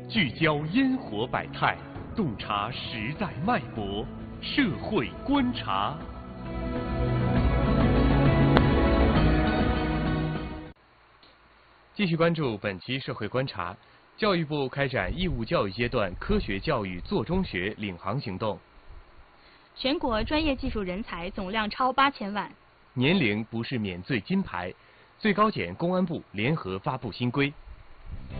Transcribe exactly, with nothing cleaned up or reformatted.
聚焦烟火百态，洞察时代脉搏，社会观察。继续关注本期社会观察。教育部开展义务教育阶段科学教育做中学领航行动。 全国专业技术人才总量超八千万。 年龄不是免罪金牌。最高检、公安部联合发布新规。